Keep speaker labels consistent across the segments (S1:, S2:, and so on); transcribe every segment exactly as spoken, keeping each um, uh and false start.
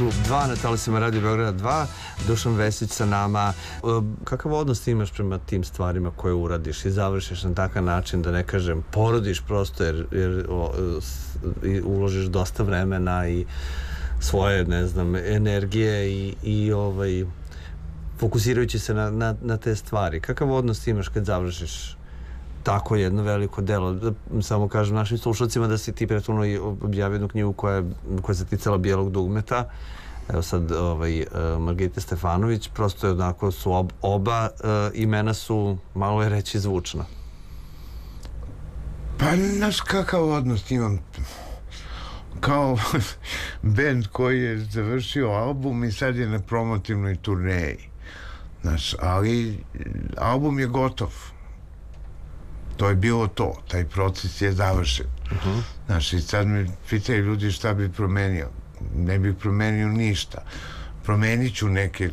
S1: Klub dva na talasima Radio Beograda dva, Dušan Vesić sa nama. Kakav odnos ti imaš prema tim stvarima koje uradiš i završiš na takav način, da ne kažem porodiš prosto, jer, jer o, uložiš dosta vremena i svoje, ne znam, energije i, i ovaj, fokusirajući se na, na, na te stvari. Kakav odnos ti imaš kad završiš tako jedno veliko delo? Da, samo kažem našim slušalcima da si ti prethodno objavio jednu knjigu koja, koja se ticala Bijelog dugmeta. Evo sad ovaj, Margarita Stefanović, prosto je onako su ob, oba uh, imena su, malo je reći, zvučna.
S2: Pa znaš kakav odnos imam kao bend koji je završio album i sad je na promotivnoj turneji. Znaš, ali album je gotov. To je bilo to, taj proces je završen. Uh-huh. Znaš, i sad me pitaju ljudi šta bi promenio. Ne bih promenio ništa. Promenit ću neke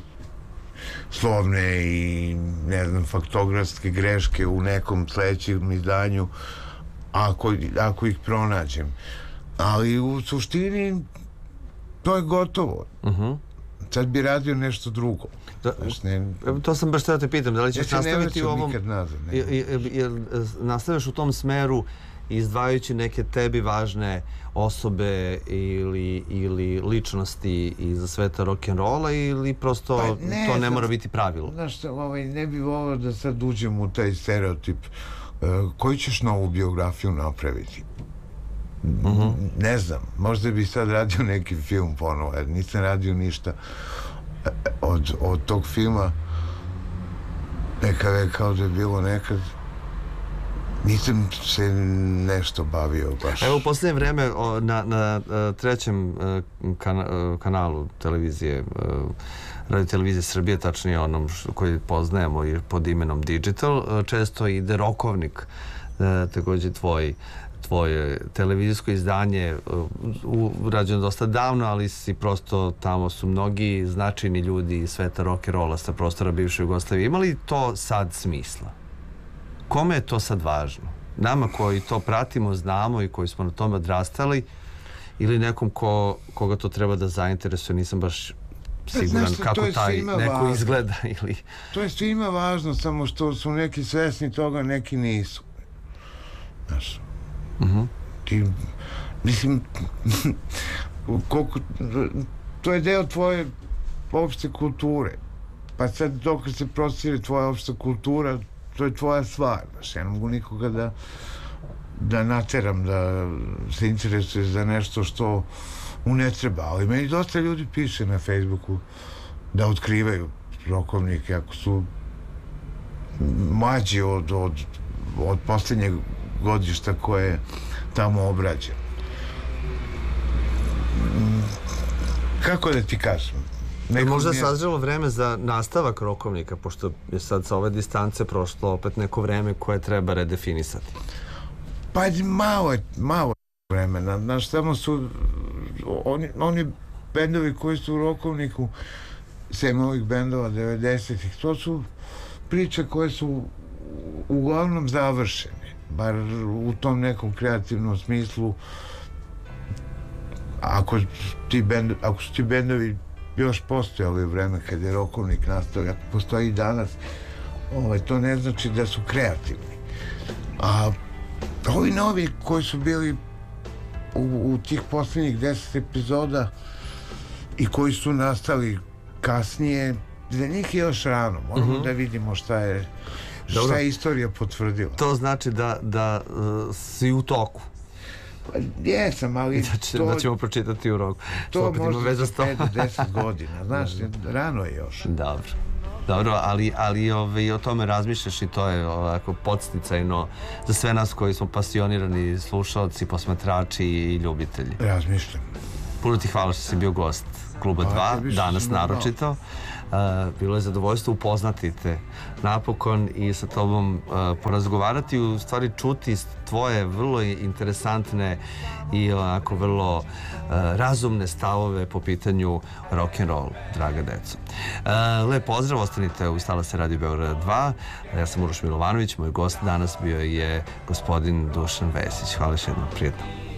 S2: slovne i, ne znam, faktografske greške u nekom sledećem izdanju, ako, ako ih pronađem. Ali u suštini to je gotovo. Uh-huh. Sad bi radio nešto drugo.
S1: Da, znaš, ne, to sam baš htio da te pitam, da li ćeš
S2: ja
S1: nastaviti u ovom...
S2: Nazad,
S1: jel nastaviš u tom smeru izdvajajući neke tebi važne osobe ili, ili ličnosti iz sveta rock'n'rolla, ili prosto pa ne, to ne sad, mora biti pravilo?
S2: Znaš šta, ovaj, ne bi volio da sad uđem u taj stereotip. Uh, koju ćeš novu biografiju napraviti? Uh-huh. Ne znam, možda bi sad radio neki film ponovo, jer nisam radio ništa od, od tog filma. Nekada je kao da je bilo nekad, nisam se nešto bavio baš.
S1: Evo u posljednje vreme na, na trećem kan, kanalu televizije, radio televizije Srbije, tačnije onom koji poznajemo pod imenom Digital, često ide rokovnik, također tvoj tvoje televizijsko izdanje, urađeno dosta davno, ali si prosto, tamo su mnogi značajni ljudi iz sveta rock'n'rolla sa prostora bivše Jugoslavije. Ima li to sad smisla? Kome je to sad važno? Nama koji to pratimo, znamo i koji smo na tome odrastali, ili nekom ko, koga to treba da zainteresuje? Nisam baš siguran
S2: Znaš,
S1: kako taj neko
S2: važno.
S1: izgleda. Ili...
S2: To je svima važno, samo što su neki svesni toga, neki nisu. Znaš,
S1: Uh-huh.
S2: ti, mislim, koliko, to je deo tvoje opšte kulture. Pa sad dok se prostire tvoja opšta kultura, to je tvoja stvar. Znaš, ja ne mogu nikoga da, da nateram da se interesuje za nešto što mu ne treba. Ali meni dosta ljudi piše na Facebooku da otkrivaju rokovnike ako su mlađi od, od, od posljednjeg godišta koje je tamo obrađeno. Kako da ti kažem?
S1: Neko možda je sazrelo vreme za nastavak rokovnika, pošto je sad sa ove distance prošlo opet neko vreme koje treba redefinisati.
S2: Pa malo je, malo je vremena. Znaš, samo su oni, oni bendovi koji su u rokovniku, sem ovih bendova devedesetih, to su priče koje su uglavnom završene. Bar u tom nekom kreativnom smislu. Ako, ti bend, ako su ti bendovi još postojali u vreme kad je rokovnik nastao, ako postoji i danas, ovaj, to ne znači da su kreativni. A ovi novi koji su bili u, u tih posljednjih deset epizoda i koji su nastali kasnije, za njih je još rano. Moramo uh-huh. da vidimo šta je Šta Dobro. je istorija potvrdila.
S1: To znači da, da uh, si u toku.
S2: Pa jesam, ali
S1: da, će,
S2: to,
S1: da ćemo pročitati u roku.
S2: To možda za pet do deset godina. Znaš, rano je još.
S1: Dobro. Dobro, ali, ali ove, o tome razmišljaš i to je ovako podsticajno za sve nas koji smo pasionirani slušalci, posmatrači i ljubitelji.
S2: Razmišljam.
S1: Puno ti hvala što si bio gost Kluba dva, danas naročito. Uh, bilo je zadovoljstvo upoznati te napokon i sa tobom uh, porazgovarati, u stvari čuti tvoje vrlo interesantne i onako vrlo uh, razumne stavove po pitanju rock'n'roll, draga deco. Uh, lep pozdrav, ostanite uz talase Radio Beograda dva. Ja sam Uroš Milovanović, moj gost danas bio je gospodin Dušan Vesić. Hvala još jednom, prijetno.